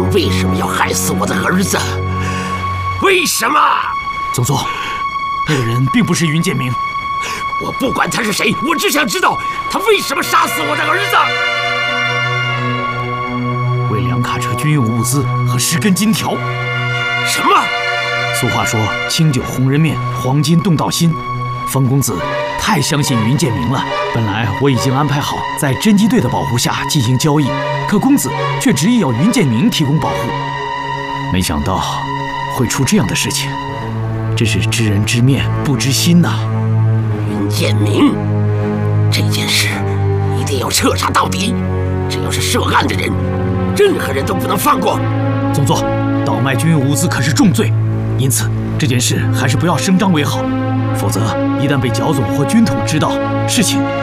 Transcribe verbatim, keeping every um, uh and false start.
为什么要害死我的儿子？为什么？ 宗宗，那个人并不是云建明。 我不管他是谁，我只想知道他为什么杀死我的儿子。为两卡车军用物资和十根金条。 什么？ 俗话说清酒红人面，黄金动道心。方公子太相信云建明了。本来我已经安排好在侦缉队的保护下进行交易，可公子却执意要云建明提供保护。没想到会出这样的事情，真是知人知面不知心呐！ 云建明，这件事一定要彻查到底。只要是涉案的人，任何人都不能放过。 宗宗，倒卖军用物资可是重罪，因此这件事还是不要声张为好。否则，一旦被剿总或军统知道，事情